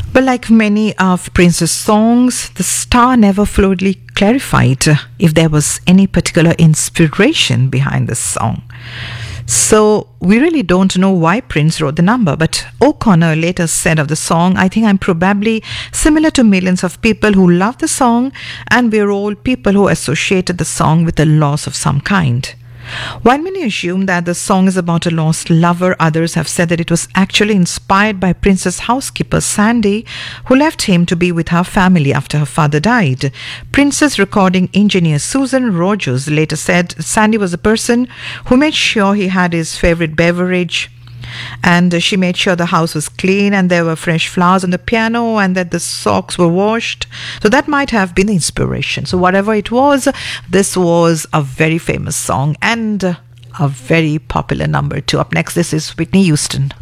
But like many of Prince's songs, the star never fluidly clarified if there was any particular inspiration behind the song. So we really don't know why Prince wrote the number, but O'Connor later said of the song, "I think I'm probably similar to millions of people who love the song, and we're all people who associated the song with a loss of some kind." While many assume that the song is about a lost lover, others have said that it was actually inspired by Prince's housekeeper Sandy, who left him to be with her family after her father died. Prince's recording engineer Susan Rogers later said Sandy was a person who made sure he had his favorite beverage, and she made sure the house was clean and there were fresh flowers on the piano and that the socks were washed. So that might have been the inspiration. So whatever it was, this was a very famous song and a very popular number too. Up next, this is Whitney Houston.